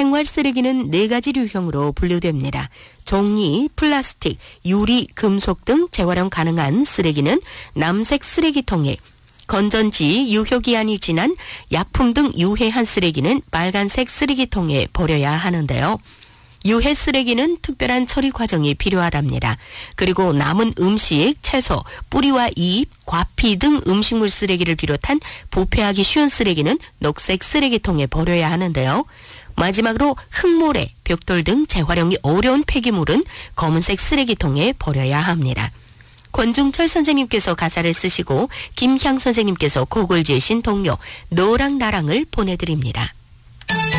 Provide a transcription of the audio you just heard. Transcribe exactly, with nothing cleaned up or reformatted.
생활 쓰레기는 네 가지 유형으로 분류됩니다. 종이, 플라스틱, 유리, 금속 등 재활용 가능한 쓰레기는 남색 쓰레기통에, 건전지, 유효기한이 지난 약품 등 유해한 쓰레기는 빨간색 쓰레기통에 버려야 하는데요. 유해 쓰레기는 특별한 처리 과정이 필요하답니다. 그리고 남은 음식, 채소, 뿌리와 잎, 과피 등 음식물 쓰레기를 비롯한 부패하기 쉬운 쓰레기는 녹색 쓰레기통에 버려야 하는데요. 마지막으로 흙모래, 벽돌 등 재활용이 어려운 폐기물은 검은색 쓰레기통에 버려야 합니다. 권중철 선생님께서 가사를 쓰시고 김향 선생님께서 곡을 지으신 동요 너랑 나랑을 보내드립니다.